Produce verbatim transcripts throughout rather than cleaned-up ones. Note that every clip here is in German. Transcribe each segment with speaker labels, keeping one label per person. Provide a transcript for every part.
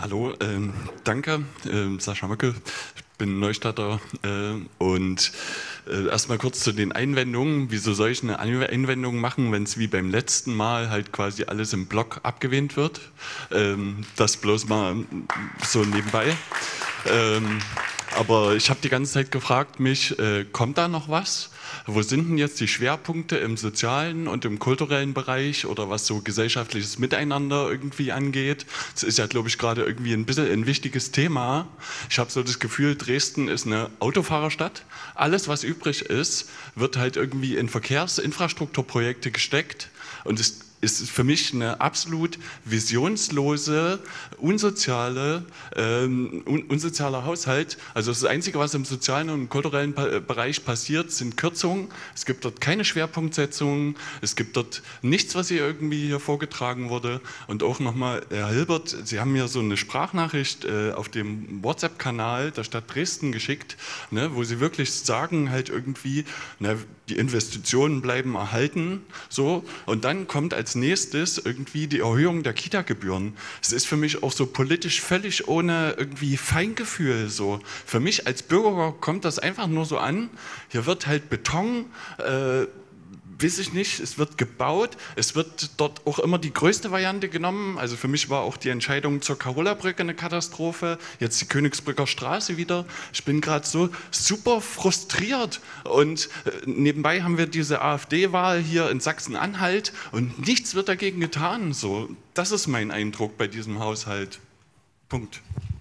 Speaker 1: hallo, ähm, danke, ähm, Sascha Möckel, ich bin Neustadter äh, und äh, erstmal kurz zu den Einwendungen. Wieso soll ich eine Einwendung machen, wenn es wie beim letzten Mal halt quasi alles im Block abgelehnt wird? Ähm, das bloß mal so nebenbei. Ähm, aber ich habe die ganze Zeit gefragt mich, äh, kommt da noch was? Wo sind denn jetzt die Schwerpunkte im sozialen und im kulturellen Bereich oder was so gesellschaftliches Miteinander irgendwie angeht? Das ist ja, glaube ich, gerade irgendwie ein bisschen ein wichtiges Thema. Ich habe so das Gefühl, Dresden ist eine Autofahrerstadt. Alles, was übrig ist, wird halt irgendwie in Verkehrsinfrastrukturprojekte gesteckt und es ist für mich eine absolut visionslose, unsoziale, ähm, un unsozialer Haushalt. Also das Einzige, was im sozialen und kulturellen pa Bereich passiert, sind Kürzungen. Es gibt dort keine Schwerpunktsetzungen. Es gibt dort nichts, was hier irgendwie hier vorgetragen wurde. Und auch nochmal, Herr Hilbert, Sie haben mir so eine Sprachnachricht äh, auf dem WhatsApp-Kanal der Stadt Dresden geschickt, ne, wo Sie wirklich sagen halt irgendwie, na, die Investitionen bleiben erhalten, so, und dann kommt als nächstes irgendwie die Erhöhung der Kita-Gebühren. Es ist für mich auch so politisch völlig ohne irgendwie Feingefühl, so. Für mich als Bürger kommt das einfach nur so an, hier wird halt Beton, äh, weiß ich nicht, es wird gebaut, es wird dort auch immer die größte Variante genommen, also für mich war auch die Entscheidung zur Karola-Brücke eine Katastrophe, jetzt die Königsbrücker Straße wieder, ich bin gerade so super frustriert und nebenbei haben wir diese AfD-Wahl hier in Sachsen-Anhalt und nichts wird dagegen getan, so, das ist mein Eindruck bei diesem Haushalt, Punkt.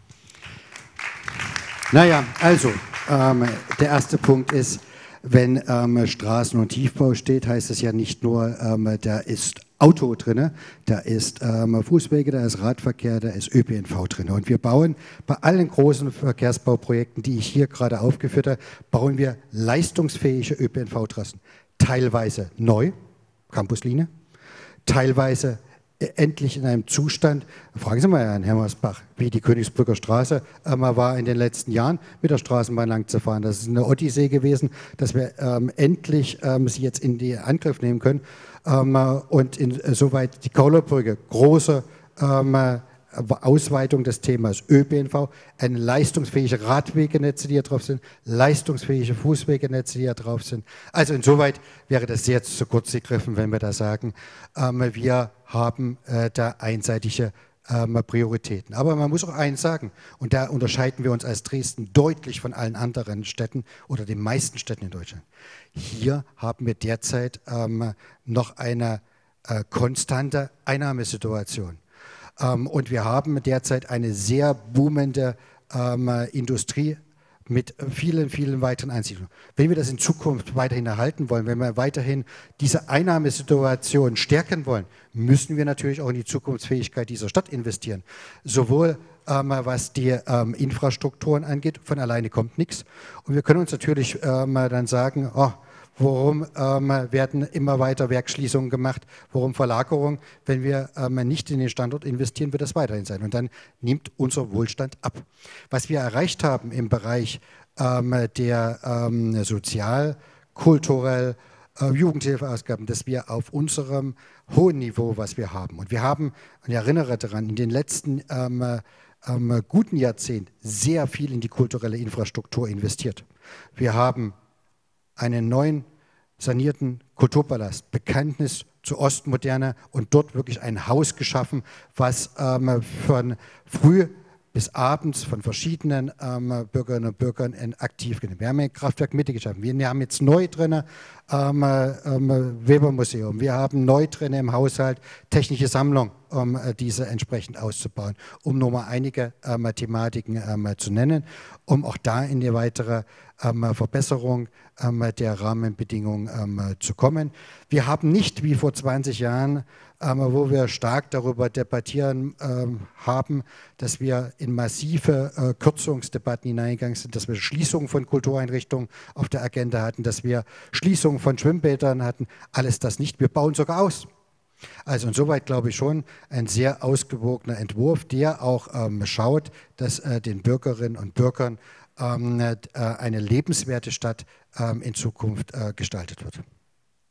Speaker 2: Naja, also, ähm, der erste Punkt ist, wenn ähm, Straßen- und Tiefbau steht, heißt es ja nicht nur, ähm, da ist Auto drin, da ist ähm, Fußwege, da ist Radverkehr, da ist Ö P N V drin. Und wir bauen bei allen großen Verkehrsbauprojekten, die ich hier gerade aufgeführt habe, bauen wir leistungsfähige Ö P N V-Trassen. Teilweise neu, Campuslinie, teilweise endlich in einem Zustand, fragen Sie mal Herrn Hermersbach, wie die Königsbrücker Straße ähm, war in den letzten Jahren mit der Straßenbahn lang zu fahren. Das ist eine Odyssee gewesen, dass wir ähm, endlich ähm, sie jetzt in den Angriff nehmen können. Ähm, und insoweit die Karola-Brücke, große ähm, Ausweitung des Themas Ö P N V, ein leistungsfähige Radwegenetze, die hier drauf sind, leistungsfähige Fußwegenetze, die hier drauf sind. Also insoweit wäre das sehr zu kurz gegriffen, wenn wir da sagen, ähm, wir haben äh, da einseitige ähm, Prioritäten. Aber man muss auch eins sagen, und da unterscheiden wir uns als Dresden deutlich von allen anderen Städten oder den meisten Städten in Deutschland. Hier haben wir derzeit ähm, noch eine äh, konstante Einnahmesituation. Ähm, und wir haben derzeit eine sehr boomende ähm, Industrie mit vielen, vielen weiteren Einsiedlungen. Wenn wir das in Zukunft weiterhin erhalten wollen, wenn wir weiterhin diese Einnahmesituation stärken wollen, müssen wir natürlich auch in die Zukunftsfähigkeit dieser Stadt investieren. Sowohl ähm, was die ähm, Infrastrukturen angeht, von alleine kommt nichts. Und wir können uns natürlich ähm, dann sagen, oh, Warum ähm, werden immer weiter Werksschließungen gemacht? Warum Verlagerung? Wenn wir ähm, nicht in den Standort investieren, wird das weiterhin sein. Und dann nimmt unser Wohlstand ab. Was wir erreicht haben im Bereich ähm, der ähm, sozial, kulturell, äh, Jugendhilfeausgaben, dass wir auf unserem hohen Niveau, was wir haben. Und wir haben, und ich erinnere daran, in den letzten ähm, ähm, guten Jahrzehnten sehr viel in die kulturelle Infrastruktur investiert. Wir haben einen neuen, sanierten Kulturpalast, Bekenntnis zur Ostmoderne und dort wirklich ein Haus geschaffen, was ähm, von früh bis abends von verschiedenen ähm, Bürgerinnen und Bürgern aktiv sind. Wir haben ein Kraftwerk Mitte geschaffen. Wir haben jetzt neu drin ähm, ähm, Webermuseum. Wir haben neu drin im Haushalt technische Sammlung, um äh, diese entsprechend auszubauen, um nur mal einige ähm, Thematiken ähm, zu nennen, um auch da in die weitere ähm, Verbesserung ähm, der Rahmenbedingungen ähm, zu kommen. Wir haben nicht wie vor zwanzig Jahren, ähm, wo wir stark darüber debattieren ähm, haben, dass wir in massive äh, Kürzungsdebatten hineingegangen sind, dass wir Schließungen von Kultureinrichtungen auf der Agenda hatten, dass wir Schließungen von Schwimmbädern hatten, alles das nicht. Wir bauen sogar aus. Also insoweit glaube ich schon ein sehr ausgewogener Entwurf, der auch ähm, schaut, dass äh, den Bürgerinnen und Bürgern ähm, äh, eine lebenswerte Stadt ähm, in Zukunft äh, gestaltet wird.